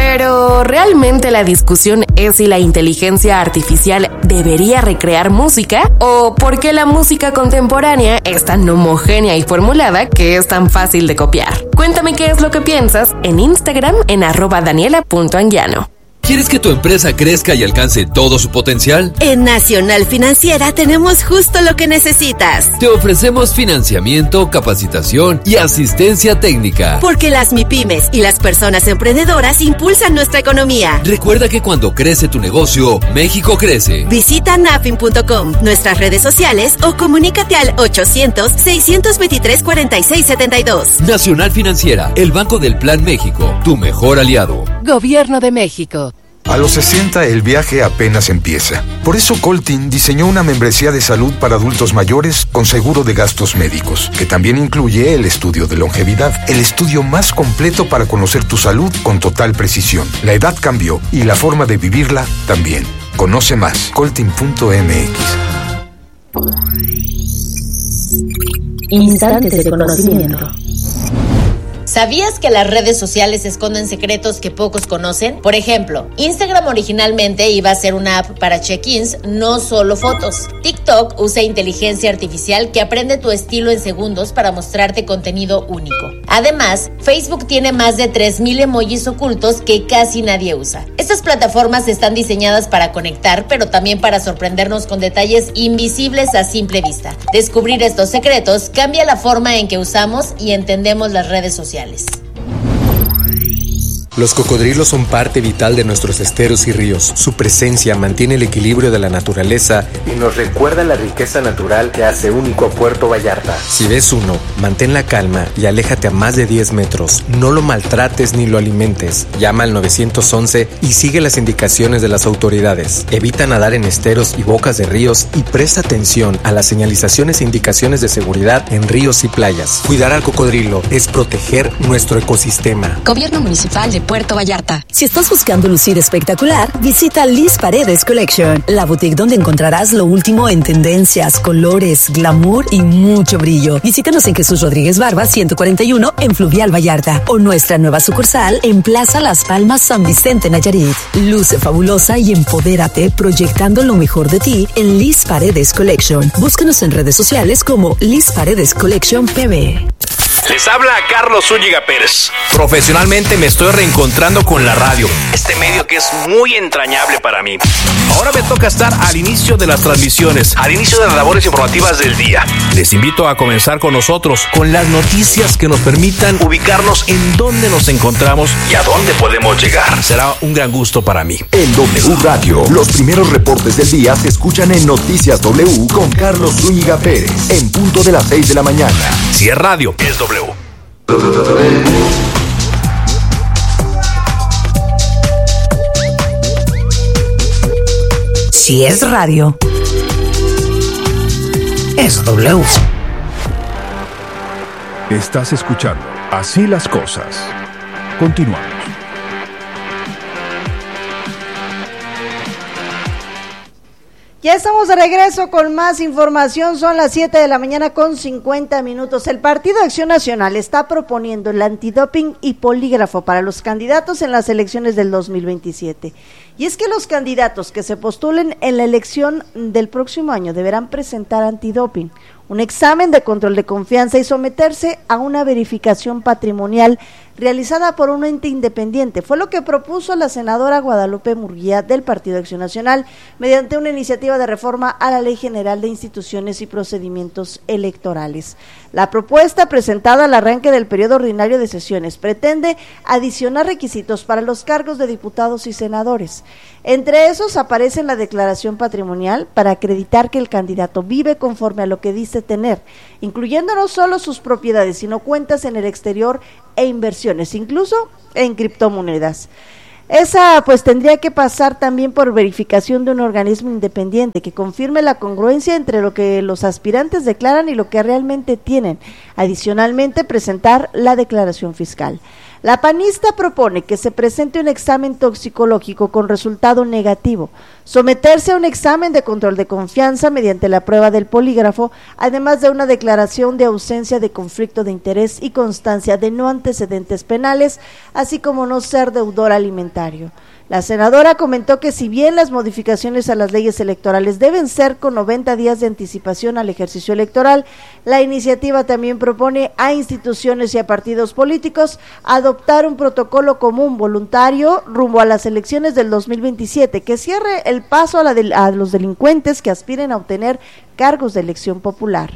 Pero, ¿realmente la discusión es si la inteligencia artificial debería recrear música? ¿O por qué la música contemporánea es tan homogénea y formulada que es tan fácil de copiar? Cuéntame qué es lo que piensas en Instagram en @daniela.anguiano. ¿Quieres que tu empresa crezca y alcance todo su potencial? En Nacional Financiera tenemos justo lo que necesitas. Te ofrecemos financiamiento, capacitación y asistencia técnica. Porque las MIPYMES y las personas emprendedoras impulsan nuestra economía. Recuerda que cuando crece tu negocio, México crece. Visita nafin.com, nuestras redes sociales o comunícate al 800-623-4672. Nacional Financiera, el Banco del Plan México, tu mejor aliado. Gobierno de México. A los 60 el viaje apenas empieza. Por eso Coltin diseñó una membresía de salud para adultos mayores con seguro de gastos médicos, que también incluye el estudio de longevidad, el estudio más completo para conocer tu salud con total precisión. La edad cambió y la forma de vivirla también. Conoce más, coltin.mx. Instantes de conocimiento. ¿Sabías que las redes sociales esconden secretos que pocos conocen? Por ejemplo, Instagram originalmente iba a ser una app para check-ins, no solo fotos. TikTok usa inteligencia artificial que aprende tu estilo en segundos para mostrarte contenido único. Además, Facebook tiene más de 3,000 emojis ocultos que casi nadie usa. Estas plataformas están diseñadas para conectar, pero también para sorprendernos con detalles invisibles a simple vista. Descubrir estos secretos cambia la forma en que usamos y entendemos las redes sociales. Los cocodrilos son parte vital de nuestros esteros y ríos. Su presencia mantiene el equilibrio de la naturaleza y nos recuerda la riqueza natural que hace único a Puerto Vallarta. Si ves uno, mantén la calma y aléjate a más de 10 metros. No lo maltrates ni lo alimentes. Llama al 911 y sigue las indicaciones de las autoridades. Evita nadar en esteros y bocas de ríos y presta atención a las señalizaciones e indicaciones de seguridad en ríos y playas. Cuidar al cocodrilo es proteger nuestro ecosistema. Gobierno Municipal de Puerto Vallarta. Si estás buscando lucir espectacular, visita Liz Paredes Collection, la boutique donde encontrarás lo último en tendencias, colores, glamour y mucho brillo. Visítanos en Jesús Rodríguez Barba 141 en Fluvial Vallarta o nuestra nueva sucursal en Plaza Las Palmas San Vicente Nayarit. Luce fabulosa y empodérate proyectando lo mejor de ti en Liz Paredes Collection. Búscanos en redes sociales como Liz Paredes Collection PB. Les habla Carlos Zúñiga Pérez. Profesionalmente me estoy reencontrando con la radio, este medio que es muy entrañable para mí. Ahora me toca estar al inicio de las transmisiones, al inicio de las labores informativas del día. Les invito a comenzar con nosotros, con las noticias que nos permitan ubicarnos en dónde nos encontramos y a dónde podemos llegar. Será un gran gusto para mí. En W Radio, los primeros reportes del día se escuchan en Noticias W con Carlos Zúñiga Pérez, en punto de las 6 de la mañana. Si es radio, es W. Si es radio, es W. Estás escuchando Así las Cosas. Continuamos. Ya estamos de regreso con más información, son las 7 de la mañana con 50 minutos. El Partido Acción Nacional está proponiendo el antidoping y polígrafo para los candidatos en las elecciones del 2027. Y es que los candidatos que se postulen en la elección del próximo año deberán presentar antidoping, un examen de control de confianza y someterse a una verificación patrimonial realizada por un ente independiente. Fue lo que propuso la senadora Guadalupe Murguía del Partido Acción Nacional mediante una iniciativa de reforma a la Ley General de Instituciones y Procedimientos Electorales. La propuesta, presentada al arranque del periodo ordinario de sesiones, pretende adicionar requisitos para los cargos de diputados y senadores. Entre esos aparece la declaración patrimonial para acreditar que el candidato vive conforme a lo que dice tener, incluyendo no solo sus propiedades, sino cuentas en el exterior e inversiones, incluso en criptomonedas. Esa pues tendría que pasar también por verificación de un organismo independiente que confirme la congruencia entre lo que los aspirantes declaran y lo que realmente tienen. Adicionalmente, presentar la declaración fiscal. La panista propone que se presente un examen toxicológico con resultado negativo, someterse a un examen de control de confianza mediante la prueba del polígrafo, además de una declaración de ausencia de conflicto de interés y constancia de no antecedentes penales, así como no ser deudor alimentario. La senadora comentó que si bien las modificaciones a las leyes electorales deben ser con 90 días de anticipación al ejercicio electoral, la iniciativa también propone a instituciones y a partidos políticos adoptar un protocolo común voluntario rumbo a las elecciones del 2027 que cierre el paso a los delincuentes que aspiren a obtener cargos de elección popular.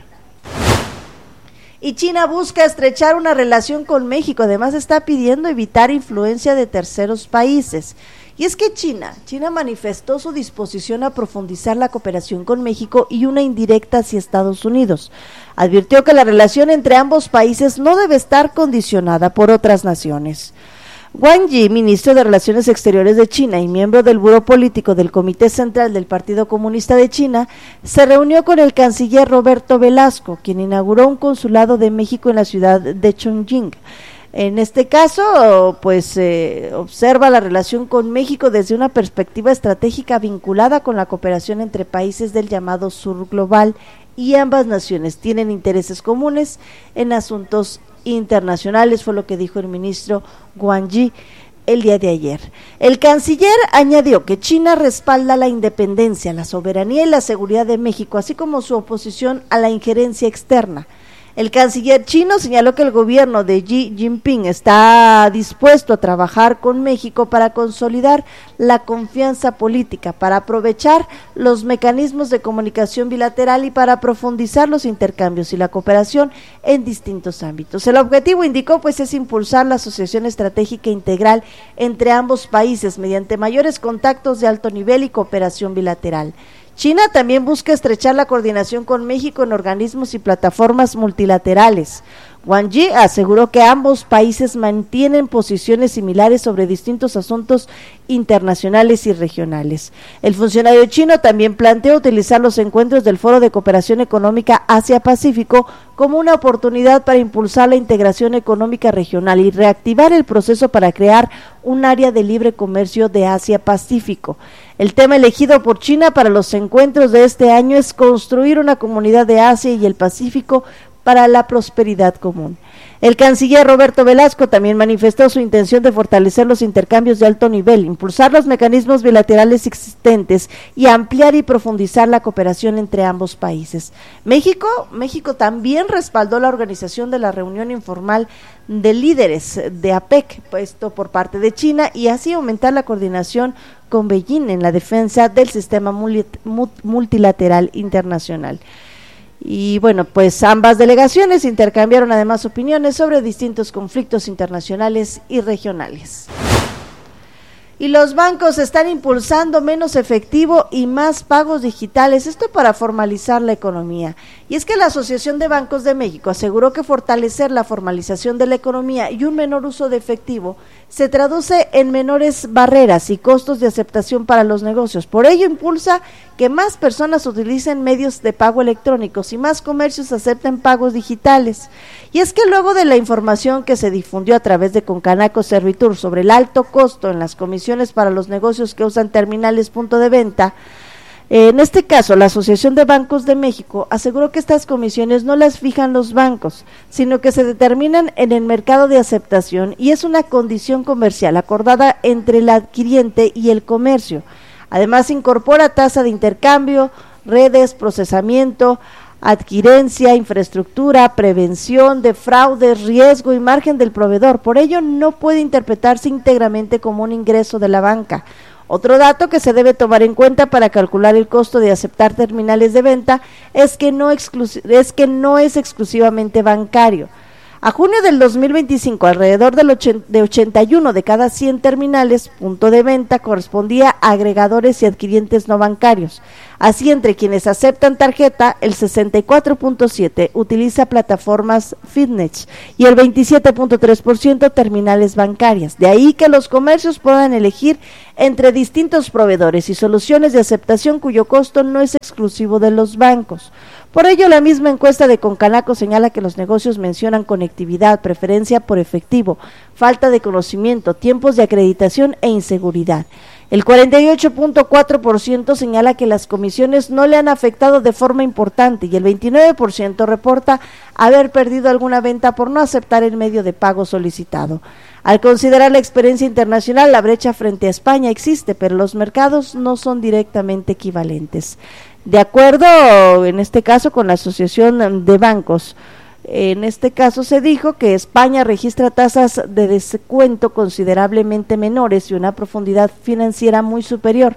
Y China busca estrechar una relación con México, además está pidiendo evitar influencia de terceros países. Y es que China manifestó su disposición a profundizar la cooperación con México y una indirecta hacia Estados Unidos. Advirtió que la relación entre ambos países no debe estar condicionada por otras naciones. Wang Yi, ministro de Relaciones Exteriores de China y miembro del Buró Político del Comité Central del Partido Comunista de China, se reunió con el canciller Roberto Velasco, quien inauguró un consulado de México en la ciudad de Chongqing. En este caso, observa la relación con México desde una perspectiva estratégica vinculada con la cooperación entre países del llamado Sur Global, y ambas naciones tienen intereses comunes en asuntos internacionales, fue lo que dijo el ministro Wang Yi el día de ayer. El canciller añadió que China respalda la independencia, la soberanía y la seguridad de México, así como su oposición a la injerencia externa. El canciller chino señaló que el gobierno de Xi Jinping está dispuesto a trabajar con México para consolidar la confianza política, para aprovechar los mecanismos de comunicación bilateral y para profundizar los intercambios y la cooperación en distintos ámbitos. El objetivo, indicó, es impulsar la asociación estratégica integral entre ambos países mediante mayores contactos de alto nivel y cooperación bilateral. China también busca estrechar la coordinación con México en organismos y plataformas multilaterales. Wang Yi aseguró que ambos países mantienen posiciones similares sobre distintos asuntos internacionales y regionales. El funcionario chino también planteó utilizar los encuentros del Foro de Cooperación Económica Asia-Pacífico como una oportunidad para impulsar la integración económica regional y reactivar el proceso para crear un área de libre comercio de Asia-Pacífico. El tema elegido por China para los encuentros de este año es construir una comunidad de Asia y el Pacífico para la prosperidad común. El canciller Roberto Velasco también manifestó su intención de fortalecer los intercambios de alto nivel, impulsar los mecanismos bilaterales existentes y ampliar y profundizar la cooperación entre ambos países. México también respaldó la organización de la reunión informal de líderes de APEC, puesto por parte de China, y así aumentar la coordinación con Beijing en la defensa del sistema multilateral internacional. Y ambas delegaciones intercambiaron además opiniones sobre distintos conflictos internacionales y regionales. Y los bancos están impulsando menos efectivo y más pagos digitales, esto para formalizar la economía. Y es que la Asociación de Bancos de México aseguró que fortalecer la formalización de la economía y un menor uso de efectivo se traduce en menores barreras y costos de aceptación para los negocios. Por ello impulsa que más personas utilicen medios de pago electrónicos y más comercios acepten pagos digitales. Y es que luego de la información que se difundió a través de Concanaco Servitur sobre el alto costo en las comisiones para los negocios que usan terminales punto de venta, en este caso, la Asociación de Bancos de México aseguró que estas comisiones no las fijan los bancos, sino que se determinan en el mercado de aceptación y es una condición comercial acordada entre el adquiriente y el comercio. Además, incorpora tasa de intercambio, redes, procesamiento, adquirencia, infraestructura, prevención de fraudes, riesgo y margen del proveedor. Por ello, no puede interpretarse íntegramente como un ingreso de la banca. Otro dato que se debe tomar en cuenta para calcular el costo de aceptar terminales de venta es que no es exclusivamente bancario. A junio del 2025, alrededor de 81 de cada 100 terminales punto de venta correspondía a agregadores y adquirientes no bancarios. Así, entre quienes aceptan tarjeta, el 64.7% utiliza plataformas fitness y el 27.3% terminales bancarias. De ahí que los comercios puedan elegir entre distintos proveedores y soluciones de aceptación cuyo costo no es exclusivo de los bancos. Por ello, la misma encuesta de Concanaco señala que los negocios mencionan conectividad, preferencia por efectivo, falta de conocimiento, tiempos de acreditación e inseguridad. El 48.4% señala que las comisiones no le han afectado de forma importante y el 29% reporta haber perdido alguna venta por no aceptar el medio de pago solicitado. Al considerar la experiencia internacional, la brecha frente a España existe, pero los mercados no son directamente equivalentes. De acuerdo, en este caso, con la Asociación de Bancos, en este caso se dijo que España registra tasas de descuento considerablemente menores y una profundidad financiera muy superior.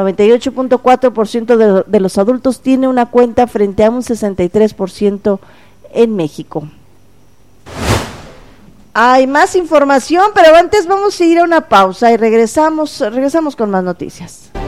98.4% de los adultos tiene una cuenta frente a un 63% en México. Hay más información, pero antes vamos a ir a una pausa y regresamos con más noticias.